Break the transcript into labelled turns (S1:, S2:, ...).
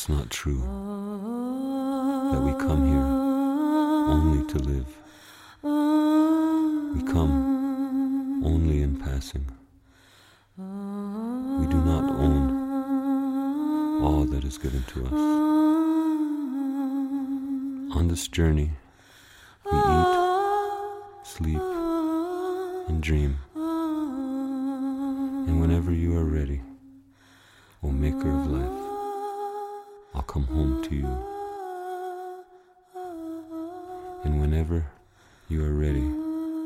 S1: It's not true that we come here only to live. We come only in passing. We do not own all that is given to us. On this journey, we eat, sleep, and dream. And whenever you are ready, O Maker of life, I'll come home to you. And whenever you are ready,